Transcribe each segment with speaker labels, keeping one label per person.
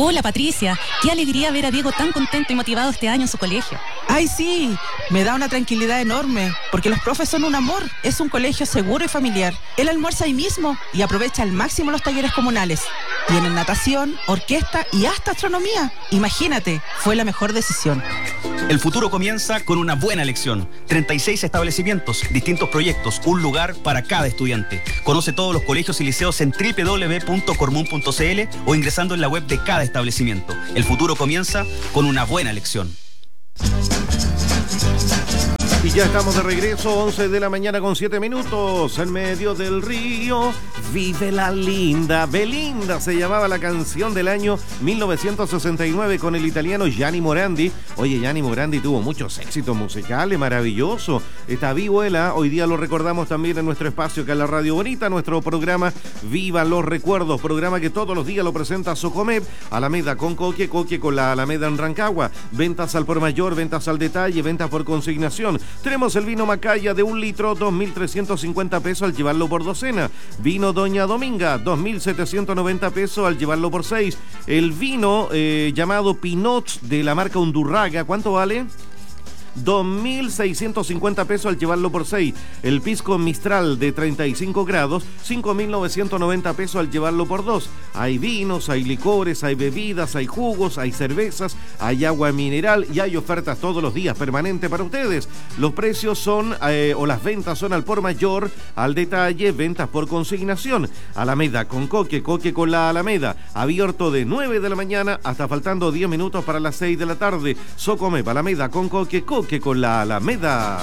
Speaker 1: Hola Patricia, qué alegría ver a Diego tan contento y motivado este año en su colegio.
Speaker 2: ¡Ay, sí! Me da una tranquilidad enorme, porque los profes son un amor. Es un colegio seguro y familiar. Él almuerza ahí mismo y aprovecha al máximo los talleres comunales. Tienen natación, orquesta y hasta astronomía. Imagínate, fue la mejor decisión.
Speaker 3: El futuro comienza con una buena elección. 36 establecimientos, distintos proyectos, un lugar para cada estudiante. Conoce todos los colegios y liceos en www.cormun.cl o ingresando en la web de cada establecimiento. El futuro comienza con una buena elección.
Speaker 4: Y ya estamos de regreso, 11 de la mañana con 7 minutos, en medio del río, vive la linda Belinda, se llamaba la canción del año 1969 con el italiano Gianni Morandi. Oye, Gianni Morandi tuvo muchos éxitos musicales, maravilloso, está vivo él, hoy día lo recordamos también en nuestro espacio que es la Radio Bonita, nuestro programa Viva los Recuerdos, programa que todos los días lo presenta Socomep, Alameda con Coque, Coque con la Alameda en Rancagua, ventas al por mayor, ventas al detalle, ventas por consignación. Tenemos el vino Macaya de 1 litro, 2.350 pesos al llevarlo por docena. Vino Doña Dominga, 2.790 pesos al llevarlo por 6. El vino llamado Pinot de la marca Undurraga, ¿cuánto vale? 2.650 pesos al llevarlo por 6. El pisco Mistral de 35 grados, 5.990 pesos al llevarlo por 2. Hay vinos, hay licores, hay bebidas, hay jugos, hay cervezas, hay agua mineral y hay ofertas todos los días permanente para ustedes. Los precios son, o las ventas son al por mayor, al detalle, ventas por consignación. Alameda con Coque, Coque con la Alameda. Abierto de 9 de la mañana hasta faltando 10 minutos para las 6 de la tarde. Socomep, Alameda con Coque, Coque con la Alameda.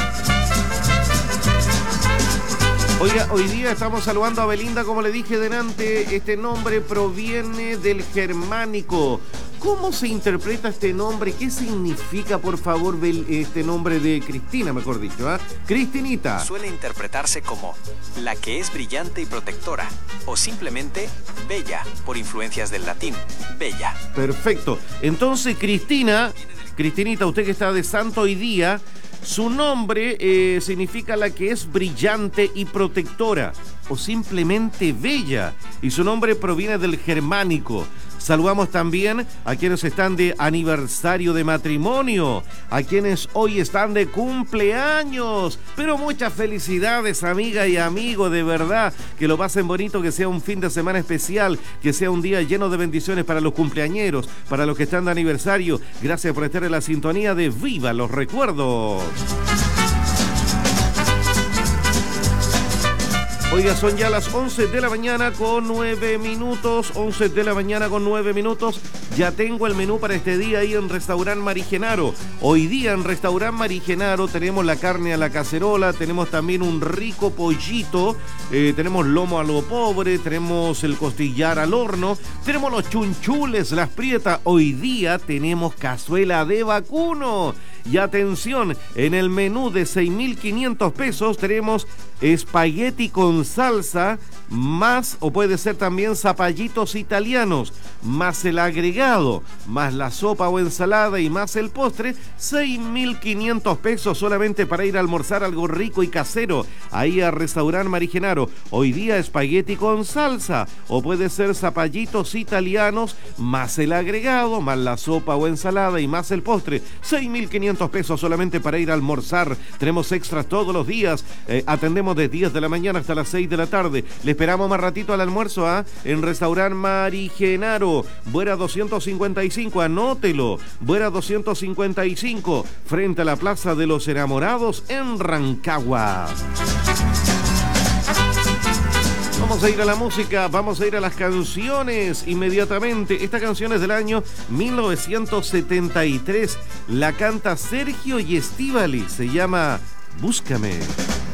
Speaker 4: Oiga, hoy día estamos saludando a Belinda, como le dije delante, este nombre proviene del germánico. ¿Cómo se interpreta este nombre? ¿Qué significa, por favor, este nombre de Cristina, mejor dicho? Cristinita.
Speaker 5: Suele interpretarse como la que es brillante y protectora, o simplemente bella, por influencias del latín, bella.
Speaker 4: Perfecto. Entonces, Cristinita, usted que está de santo hoy día, su nombre significa la que es brillante y protectora, o simplemente bella, y su nombre proviene del germánico. Saludamos también a quienes están de aniversario de matrimonio, a quienes hoy están de cumpleaños, pero muchas felicidades, amiga y amigo, de verdad, que lo pasen bonito, que sea un fin de semana especial, que sea un día lleno de bendiciones para los cumpleañeros, para los que están de aniversario. Gracias por estar en la sintonía de Viva los Recuerdos. Oiga, son ya las 11 de la mañana con 9 minutos, 11 de la mañana con 9 minutos. Ya tengo el menú para este día ahí en Restaurant Marigenaro. Hoy día en Restaurant Marigenaro tenemos la carne a la cacerola, tenemos también un rico pollito, tenemos lomo a lo pobre, tenemos el costillar al horno, tenemos los chunchules, las prietas. Hoy día tenemos cazuela de vacuno. Y atención, en el menú de 6.500 pesos tenemos espagueti con salsa, más, o puede ser también zapallitos italianos, más el agregado, más la sopa o ensalada y más el postre, 6.500 pesos solamente para ir a almorzar algo rico y casero, ahí a Restaurant Marigenaro. Hoy día espagueti con salsa, o puede ser zapallitos italianos, más el agregado, más la sopa o ensalada y más el postre, 6.500 pesos solamente para ir a almorzar. Tenemos extras todos los días, atendemos de 10 de la mañana hasta las 6 de la tarde. Le esperamos más ratito al almuerzo en Restaurant Marigenaro, Buera 255, anótelo, Buera 255, frente a la Plaza de los Enamorados en Rancagua. Vamos a ir a la música, vamos a ir a las canciones inmediatamente. Esta canción es del año 1973. La canta Sergio y Estíbaliz. Se llama Búscame.